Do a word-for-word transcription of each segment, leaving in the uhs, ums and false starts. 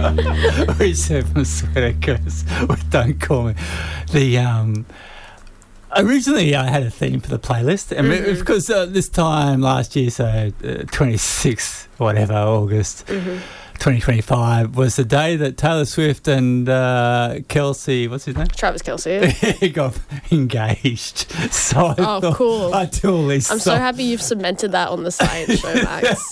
We said from Sweater because don't call me. The um, originally I had a theme for the playlist, and mm-hmm. because uh, this time last year, so uh, twenty-sixth, whatever, August. Mm-hmm. twenty twenty-five was the day that Taylor Swift and uh, Kelsey, what's his name? Travis Kelce. got engaged. So I oh, thought cool. I'd do all these I'm songs. so happy you've cemented that on the Science Show, Max.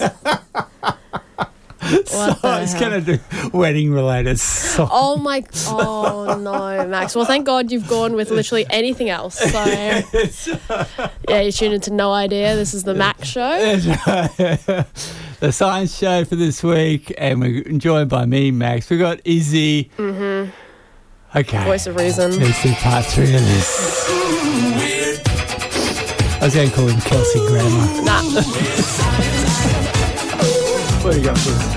What so I was going to do wedding-related songs. Oh, my... Oh, no, Max. Well, thank God you've gone with literally anything else. So, yeah, you tune into No Idea. This is the Max Show. The Science Show for this week, and we're joined by me, Max. We've got Izzy. Mm-hmm. Okay. Voice of reason. Let's do part three of this. I was going to call him Kelsey Grammer. Nah. What do you got for us?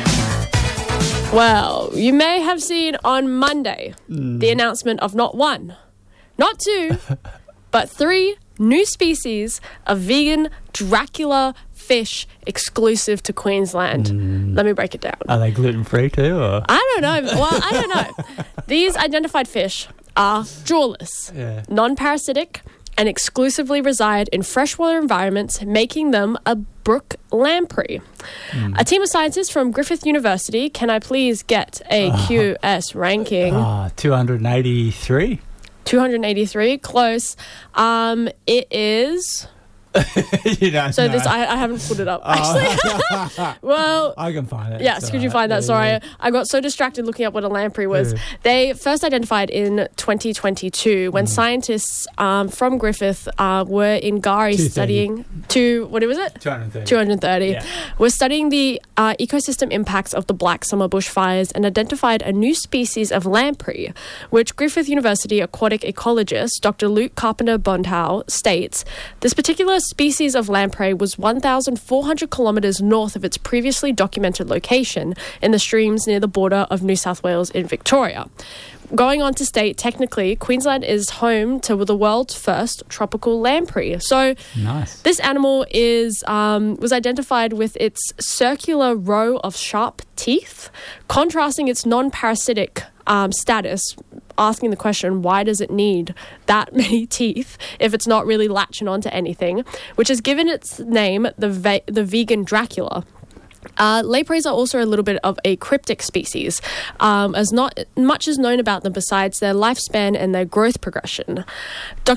Well, you may have seen on Monday mm. the announcement of not one, not two, but three new species of vegan Dracula fish exclusive to Queensland. Mm. Let me break it down. Are they gluten-free too? Or? I don't know. Well, I don't know. These identified fish are jawless, yeah. non-parasitic, and exclusively reside in freshwater environments, making them a brook lamprey. Mm. A team of scientists from Griffith University, can I please get a oh. Q S ranking? Oh, two hundred eighty-three. two hundred eighty-three, close. Um, it is... you don't so know. this I, I haven't put it up actually. Oh. Well, I can find it. Yes, could right. you find that? Yeah, Sorry, yeah. I got so distracted looking up what a lamprey was. Yeah. They first identified in twenty twenty-two when mm. scientists um, from Griffith uh, were in Gari studying two. What was it? two hundred thirty. two hundred thirty. Yeah. We're studying the uh, ecosystem impacts of the Black Summer bushfires and identified a new species of lamprey, which Griffith University aquatic ecologist Doctor Luke Carpenter Bondhow states this particular species of lamprey was one thousand four hundred kilometres north of its previously documented location in the streams near the border of New South Wales in Victoria. Going on to state, technically, Queensland is home to the world's first tropical lamprey. So nice. This animal is um, was identified with its circular row of sharp teeth, contrasting its non-parasitic um, status, asking the question, why does it need that many teeth if it's not really latching onto anything, which has given its name the ve- the vegan Dracula. Uh, lampreys are also a little bit of a cryptic species, um, as not much is known about them besides their lifespan and their growth progression. Doctor